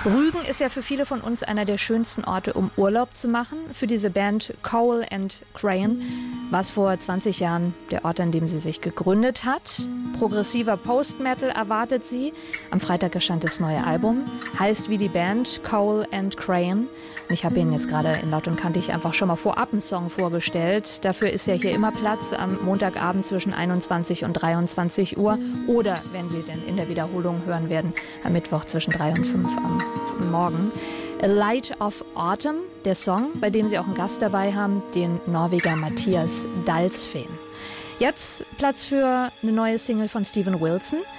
Rügen ist ja für viele von uns einer der schönsten Orte, um Urlaub zu machen. Für diese Band Cole and Crayon war es vor 20 Jahren der Ort, an dem sie sich gegründet hat. Progressiver Post-Metal erwartet sie. Am Freitag erscheint das neue Album. Heißt wie die Band Cole and Crayon. Und ich habe Ihnen jetzt gerade in Laut und Kantig einfach schon mal vorab einen Song vorgestellt. Dafür ist ja hier immer Platz am Montagabend zwischen 21 und 23 Uhr. Oder, wenn Sie denn in der Wiederholung hören werden, am Mittwoch zwischen 3 und 5 am Morgen. A Light of Autumn, der Song, bei dem Sie auch einen Gast dabei haben, den Norweger Mathias Dalsfeen. Jetzt Platz für eine neue Single von Steven Wilson.